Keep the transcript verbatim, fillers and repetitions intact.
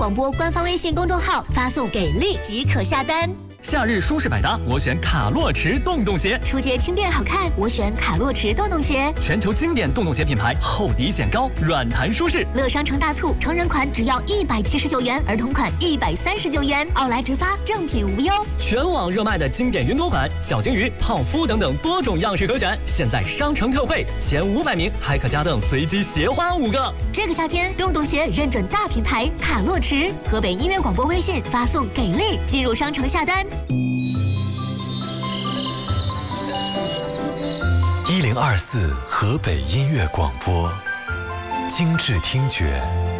广播官方微信公众号发送“给力”即可下单。 夏日舒适百搭，我选卡洛驰洞洞鞋。 出街轻便好看，我选卡洛驰洞洞鞋。 全球经典洞洞鞋品牌，厚底显高，软弹舒适。 乐商城大促，成人款只要一百七十九元，儿童款一百三十九元，奥莱直发，正品无忧。 全网热卖的经典云朵款、小金鱼、泡芙等等多种样式可选，现在商城特惠，前五百名还可加赠随机鞋花五个。 这个夏天，洞洞鞋认准大品牌卡洛驰，河北音乐广播微信发送“给力”进入商城下单。 一零二四河北音乐广播，精致听觉，